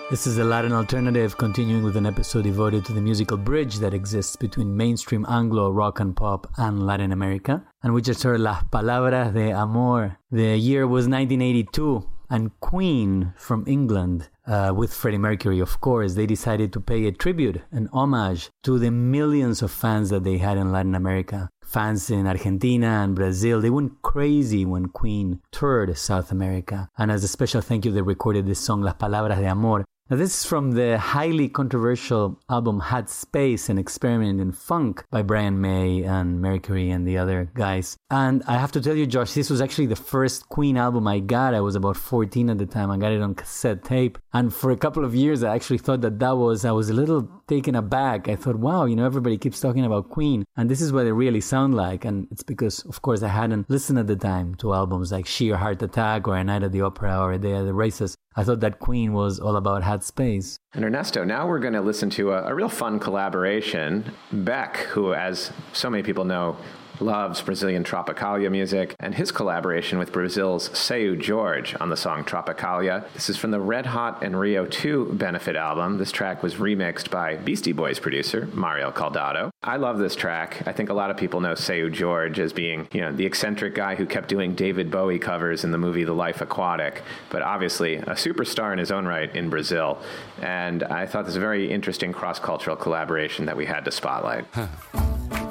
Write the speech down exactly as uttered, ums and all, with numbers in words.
This is the Latin Alternative, continuing with an episode devoted to the musical bridge that exists between mainstream Anglo rock and pop and Latin America, and we just heard Las Palabras de Amor. The year was nineteen eighty-two, and Queen from England, uh, with Freddie Mercury, of course, they decided to pay a tribute, an homage to the millions of fans that they had in Latin America. Fans in Argentina and Brazil, they went crazy when Queen toured South America. And as a special thank you, they recorded this song, Las Palabras de Amor. Now, this is from the highly controversial album Had Space, an experiment in funk by Brian May and Mercury and the other guys. And I have to tell you, Josh, this was actually the first Queen album I got. I was about fourteen at the time. I got it on cassette tape. And for a couple of years, I actually thought that that was, I was a little taken aback. I thought, wow, you know, everybody keeps talking about Queen. And this is what they really sound like. And it's because, of course, I hadn't listened at the time to albums like Sheer Heart Attack or A Night at the Opera or A Day at the Races. I thought that Queen was all about Had Space. And Ernesto, now we're going to listen to a, a real fun collaboration. Beck, who, as so many people know, loves Brazilian Tropicalia music, and his collaboration with Brazil's Seu Jorge on the song Tropicalia. This is from the Red Hot and Rio two benefit album. This track was remixed by Beastie Boys producer Mario Caldado. I love this track. I think a lot of people know Seu Jorge as being, you know, the eccentric guy who kept doing David Bowie covers in the movie The Life Aquatic, but obviously a superstar in his own right in Brazil. And I thought this was a very interesting cross-cultural collaboration that we had to spotlight. Huh.